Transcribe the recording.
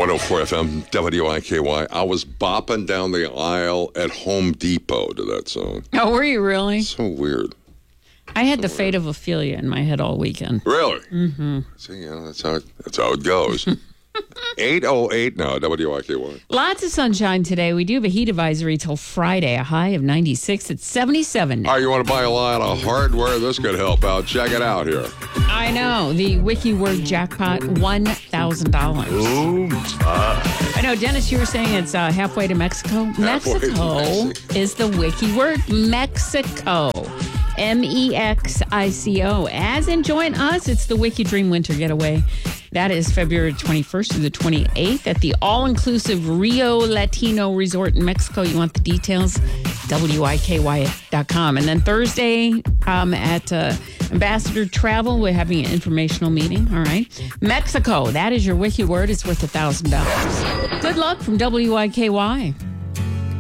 104 FM, WIKY. I was bopping down the aisle at Home Depot to that song. Oh, were you really? So weird. I had the fate of Ophelia in my head all weekend. Really? Mm-hmm. See, that's how it goes. 8:08 now, WIKY. Lots of sunshine today. We do have a heat advisory till Friday, a high of 96. It's 77 now. All right, you want to buy a lot of hardware? This could help out. Check it out here. I know. The WikiWord jackpot, $1,000. Boom. I know, Dennis, you were saying it's halfway to Mexico. Halfway to Mexico Mexico. is the WikiWord. Mexico. Mexico. As in join us, it's the Wiki Dream Winter Getaway. That is February 21st through the 28th at the all-inclusive Rio Latino Resort in Mexico. You want the details? WIKY.com. And then Thursday at Ambassador Travel, we're having an informational meeting. All right. Mexico, that is your Wiki word. It's worth $1,000. Good luck from WIKY.